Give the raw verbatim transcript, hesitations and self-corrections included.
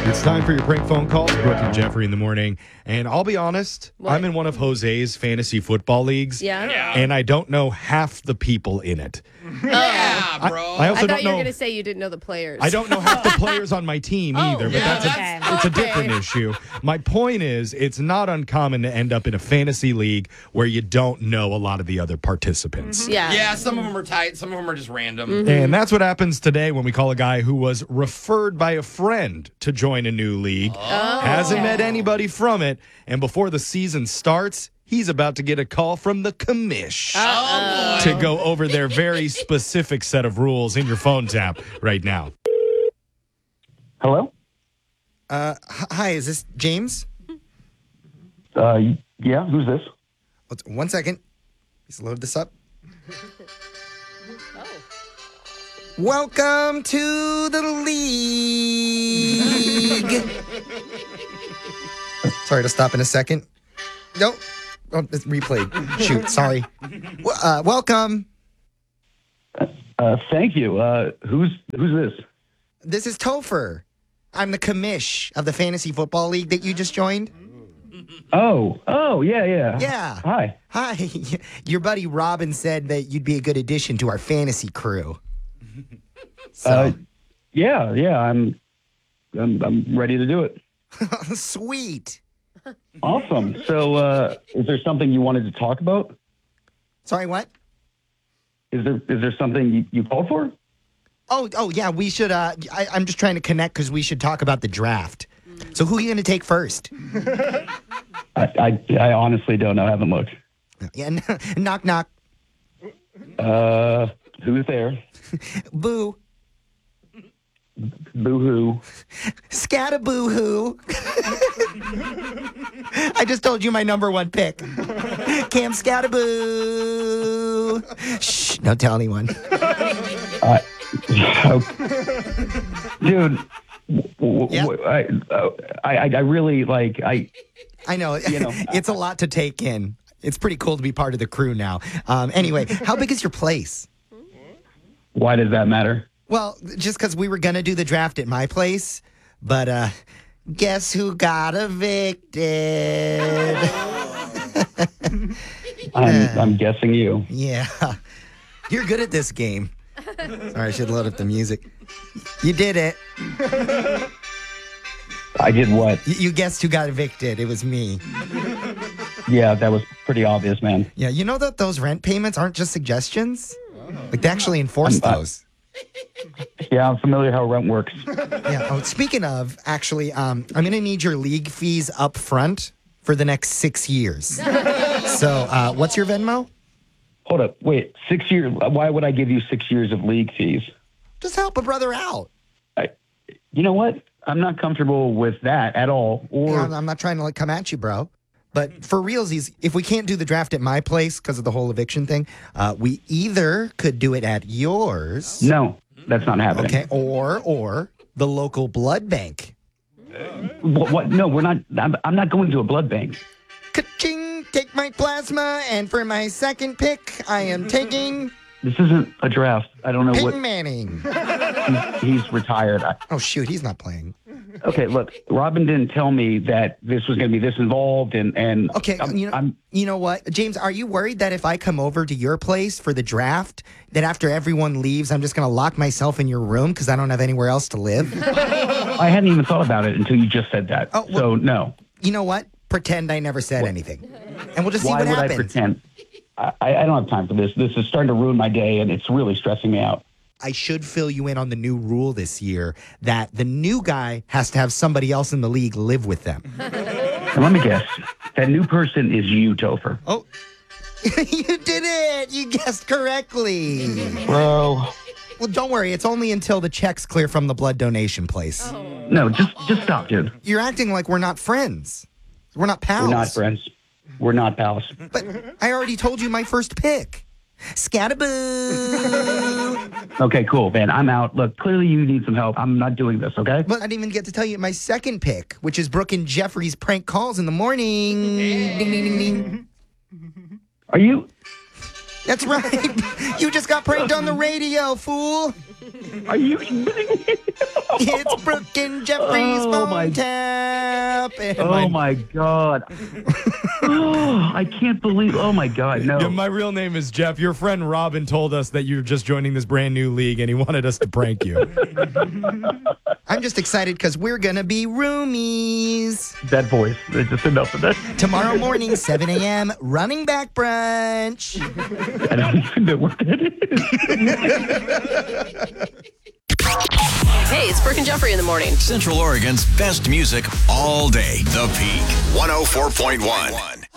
It's time for your prank phone calls. Brooke and Jeffrey in the morning. And I'll be honest, What? I'm in one of Jose's fantasy football leagues. Yeah? Yeah. And I don't know half the people in it. Yeah, bro. I also I thought don't you were know. going to say you didn't know the players. I don't know half the players on my team Oh, either, but yeah, that's, a, that's- it's a okay. different issue. My point is, it's not uncommon to end up in a fantasy league where you don't know a lot of the other participants. Yeah. yeah, some of them are tight. Some of them are just random. And that's what happens today when we call a guy who was referred by a friend to join a new league. Hasn't met anybody from it. And before the season starts, he's about to get a call from the commish Oh, boy. to go over their very specific set of rules in your phone tap right now. Hello? Uh, h- hi, is this James? Uh, yeah, who's this? Let's- One second. Let's load this up. Welcome to the league. Sorry to stop in a second. Nope. Oh, it's replayed. Shoot, sorry. W- Uh, welcome. Uh, thank you. Uh, who's who's this? This is Topher. I'm the commish of the fantasy football league that you just joined. Oh, oh, yeah, yeah. Yeah. Hi. Hi. Your buddy Robin said that you'd be a good addition to our fantasy crew. So, Uh, yeah, yeah. I'm, I'm, I'm ready to do it. sweet. Awesome. So, uh, is there something you wanted to talk about? Sorry, what? Is there is there something you, you called for? Oh, oh yeah. We should. Uh, I, I'm just trying to connect because we should talk about the draft. So, who are you going to take first? I, I, I honestly don't know. I haven't looked. Yeah. Knock, knock. Uh, who's there? Boo. Boo-hoo. Scattaboo hoo. I just told you my number one pick. Cam Scattaboo. Shh, don't tell anyone. Uh, dude, w- w- Yeah? w- I, uh, I, I I really like I. I know. You know, it's a lot to take in. It's pretty cool to be part of the crew now. Um, anyway, how big is your place? Why does that matter? Well, just because we were going to do the draft at my place, but uh, guess who got evicted? I'm I'm guessing you. Yeah. You're good at this game. Sorry, I should load up the music. You did it. I did what? Y- You guessed who got evicted. It was me. Yeah, that was pretty obvious, man. Yeah, you know that those rent payments aren't just suggestions? Like, they actually enforce I'm- I- those. Yeah, I'm familiar how rent works. Yeah. Oh, speaking of, actually, um, I'm going to need your league fees up front for the next six years. So, uh, what's your Venmo? Hold up, wait, six years? Why would I give you six years of league fees? Just help a brother out. I, you know what? I'm not comfortable with that at all. Or Yeah, I'm- I'm not trying to like come at you, bro. But for realsies, if we can't do the draft at my place because of the whole eviction thing, uh, we either could do it at yours. no, that's not happening. Okay. Or or the local blood bank. What, what? No, we're not. I'm, I'm not going to a blood bank. Ka-ching! Take my plasma, and for my second pick, I am taking This isn't a draft. I don't know what. Peyton Manning. He's, he's retired. I, Oh shoot, he's not playing. okay, look, Robin didn't tell me that this was going to be this involved, and and Okay, I'm, you know, I'm you know what, James? Are you worried that if I come over to your place for the draft, that after everyone leaves, I'm just going to lock myself in your room because I don't have anywhere else to live? I hadn't even thought about it until you just said that. Oh, well- so no. You know what? Pretend I never said anything, and we'll just see Why what would happens. I pretend? I, I don't have time for this. This is starting to ruin my day, and it's really stressing me out. I should fill you in on the new rule this year that the new guy has to have somebody else in the league live with them. And let me guess, that new person is you, Topher. Oh, you did it! You guessed correctly. Bro. Well, don't worry. It's only until the checks clear from the blood donation place. No, just just stop, dude. You're acting like we're not friends. We're not pals. We're not friends. We're not pals. But I already told you my first pick. Scattaboo. Okay, cool, man. I'm out. Look, clearly you need some help. I'm not doing this, okay? But I didn't even get to tell you my second pick, which is Brooke and Jeffrey's prank calls in the morning. Ding, ding, ding, ding. Are you? That's right. You just got pranked on the radio, fool. Are you kidding me? It's Brooke and Jeffrey's Oh, phone my- tap. And Oh my God! Oh, I can't believe. Oh my God! No. Yeah, my real name is Jeff. Your friend Robin told us that you're just joining this brand new league, and he wanted us to prank you. I'm just excited because we're going to be roomies. That voice. There's just enough of that. Tomorrow morning, seven a.m., running back brunch. I don't even know what that is. Hey, it's Brooke and Jeffrey in the morning. Central Oregon's best music all day. The Peak one oh four point one.